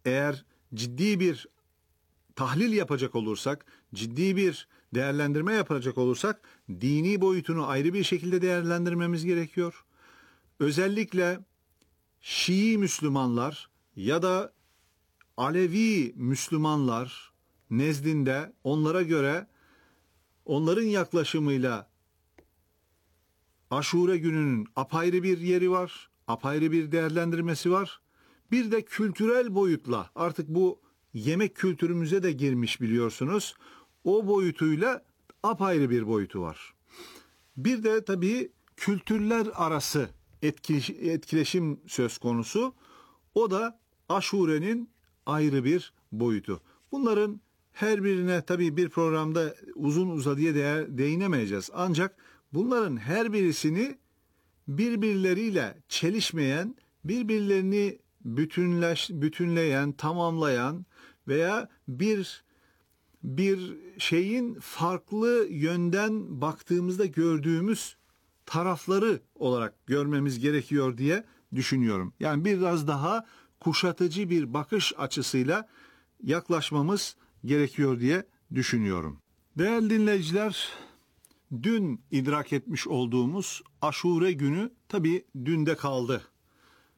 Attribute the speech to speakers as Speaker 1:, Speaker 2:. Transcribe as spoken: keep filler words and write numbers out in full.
Speaker 1: eğer ciddi bir tahlil yapacak olursak, ciddi bir değerlendirme yapacak olursak dini boyutunu ayrı bir şekilde değerlendirmemiz gerekiyor. Özellikle Şii Müslümanlar ya da Alevi Müslümanlar nezdinde onlara göre, onların yaklaşımıyla Aşure gününün apayrı bir yeri var, apayrı bir değerlendirmesi var. Bir de kültürel boyutla, artık bu yemek kültürümüze de girmiş biliyorsunuz, o boyutuyla apayrı bir boyutu var. Bir de tabii kültürler arası etkileşim söz konusu. O da Aşure'nin ayrı bir boyutu. Bunların her birine tabii bir programda uzun uzadıya değinemeyeceğiz. Ancak bunların her birisini birbirleriyle çelişmeyen, birbirlerini bütünleş, bütünleyen, tamamlayan veya bir bir şeyin farklı yönden baktığımızda gördüğümüz tarafları olarak görmemiz gerekiyor diye düşünüyorum. Yani biraz daha kuşatıcı bir bakış açısıyla yaklaşmamız gerekiyor diye düşünüyorum. Değerli dinleyiciler, dün idrak etmiş olduğumuz Aşure günü tabii dünde kaldı.